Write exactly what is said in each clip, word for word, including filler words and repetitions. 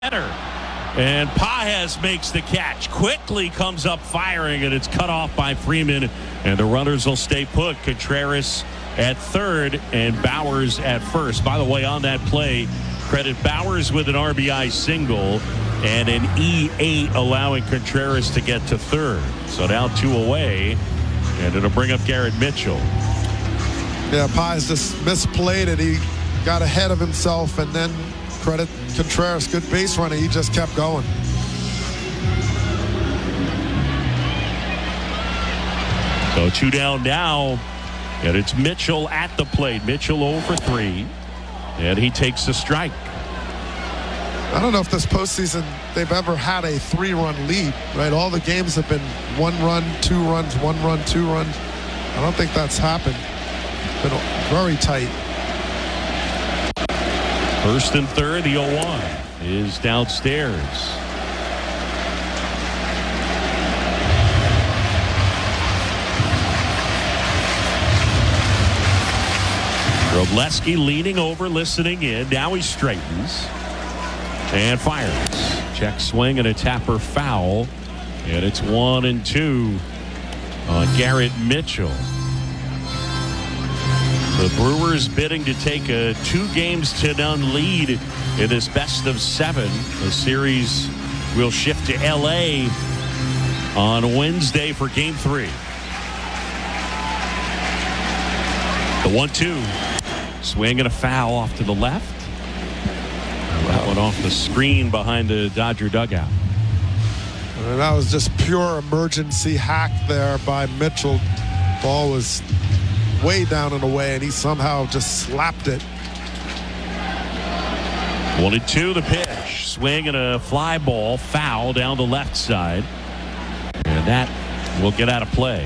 And Pages makes the catch. Quickly comes up firing, and it's cut off by Freeman. And the runners will stay put. Contreras at third and Bowers at first. By the way, on that play, credit Bowers with an R B I single and an E eight allowing Contreras to get to third. So now two away, and it'll bring up Garrett Mitchell. Yeah, Pages just misplayed it. He got ahead of himself, and then credit Contreras, good base running. He just kept going. So two down now, and it's Mitchell at the plate. Mitchell oh for three, and he takes the strike. I don't know if this postseason they've ever had a three-run lead, right? All the games have been one run, two runs, one run, two runs. I don't think that's happened. It's been very tight. First and third, the oh one is downstairs. Wroblewski leaning over, listening in. Now he straightens and fires. Check swing and a tapper foul. And it's one and two on Garrett Mitchell. The Brewers bidding to take a two games to none lead in this best of seven. The series will shift to L A on Wednesday for game three. The one two. Swing and a foul off to the left. That one off the screen behind the Dodger dugout. And that was just pure emergency hack there by Mitchell. Ball was way down and away, and he somehow just slapped it. One and two, the pitch. Swing and a fly ball, foul down the left side. And that will get out of play.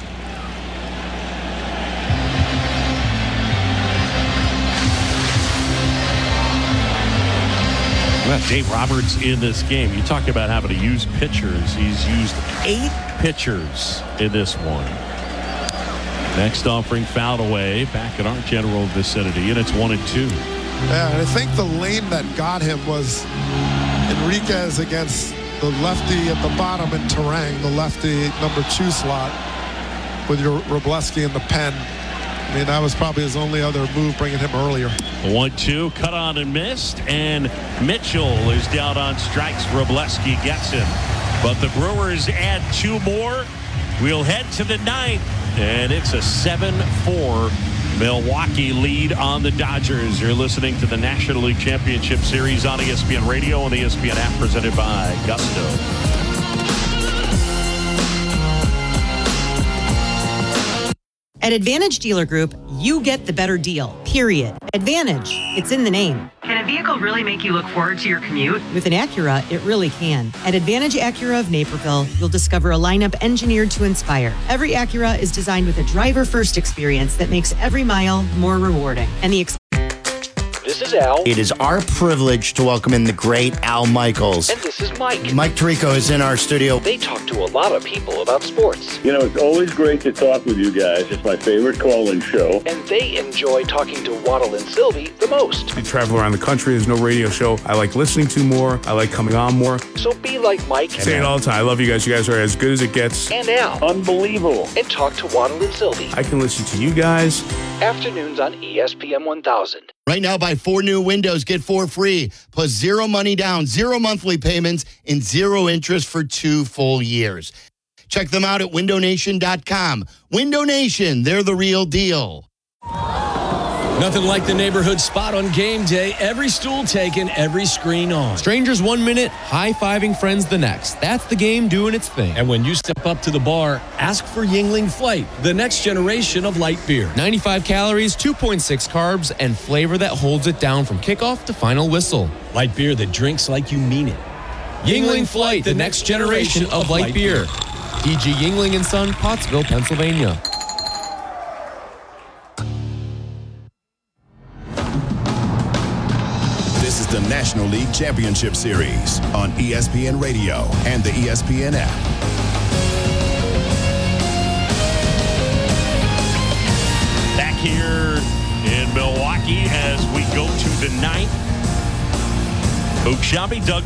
Well, Dave Roberts in this game. You talk about having to use pitchers. He's used eight pitchers in this one. Next offering fouled away back in our general vicinity, and it's one and two. Yeah, and I think the lane that got him was Enriquez against the lefty at the bottom and Terang, the lefty number two slot with your Wroblewski in the pen. I mean, that was probably his only other move, bringing him earlier. one two, cut on and missed, and Mitchell is down on strikes. Wroblewski gets him. But the Brewers add two more. We'll head to the ninth, and it's a seven four Milwaukee lead on the Dodgers. You're listening to the National League Championship Series on E S P N Radio and the E S P N app, presented by Gusto. At Advantage Dealer Group, you get the better deal, period. Advantage, it's in the name. Can a vehicle really make you look forward to your commute? With an Acura, it really can. At Advantage Acura of Naperville, you'll discover a lineup engineered to inspire. Every Acura is designed with a driver-first experience that makes every mile more rewarding. And the experience. This is Al. It is our privilege to welcome in the great Al Michaels. And this is Mike. Mike Tirico is in our studio. They talk to a lot of people about sports. You know, it's always great to talk with you guys. It's my favorite call-in show. And they enjoy talking to Waddle and Sylvie the most. We travel around the country. There's no radio show I like listening to more. I like coming on more. So be like Mike. I say it all the time. I love you guys. You guys are as good as it gets. And Al. Unbelievable. And talk to Waddle and Sylvie. I can listen to you guys. Afternoons on E S P N one thousand. Right now, buy four new windows, get four free, plus zero money down, zero monthly payments, and zero interest for two full years. Check them out at window nation dot com. Window Nation, they're the real deal. Nothing like the neighborhood spot on game day. Every stool taken, every screen on. Strangers one minute, high-fiving friends the next. That's the game doing its thing. And when you step up to the bar, ask for Yingling Flight, the next generation of light beer. ninety-five calories, two point six carbs, and flavor that holds it down from kickoff to final whistle. Light beer that drinks like you mean it. Yingling Flight, the next generation of light beer. D G Yingling and Son, Pottsville, Pennsylvania. This is the National League Championship Series on E S P N Radio and the E S P N app. Back here in Milwaukee as we go to the ninth. Ukshami, Doug